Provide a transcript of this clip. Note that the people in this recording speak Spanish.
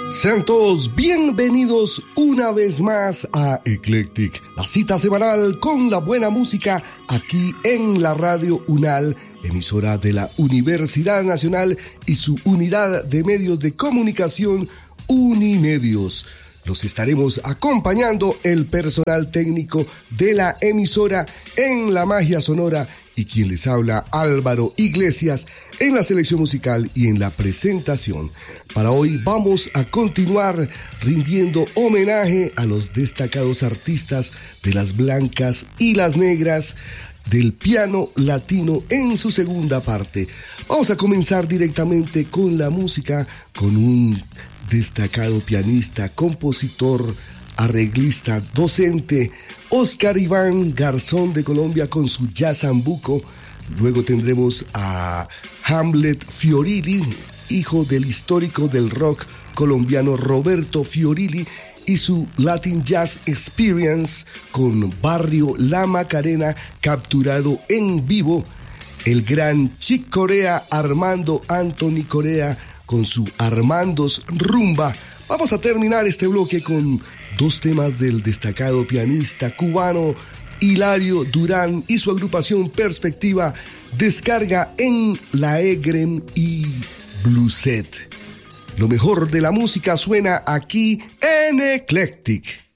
Sean todos bienvenidos una vez más a Eclectic, la cita semanal con la buena música aquí en la Radio UNAL, emisora de la Universidad Nacional y su unidad de medios de comunicación Unimedios. Los estaremos acompañando el personal técnico de la emisora en la magia sonora y quien les habla, Álvaro Iglesias, en la selección musical y en la presentación. Para hoy vamos a continuar rindiendo homenaje a los destacados artistas de las blancas y las negras del piano latino en su segunda parte. Vamos a comenzar directamente con la música, con un destacado pianista, compositor, arreglista, docente, Oscar Iván Garzón de Colombia con su jazz zambuco. Luego tendremos a Hamlet Fiorilli, hijo del histórico del rock colombiano Roberto Fiorilli, y su Latin Jazz Experience con Barrio La Macarena capturado en vivo. El gran Chick Corea, Armando Anthony Corea, con su Armandos Rumba. Vamos a terminar este bloque con dos temas del destacado pianista cubano Hilario Durán y su agrupación Perspectiva. Descarga en la Egrem y Blueset. Lo mejor de la música suena aquí en Eclectic.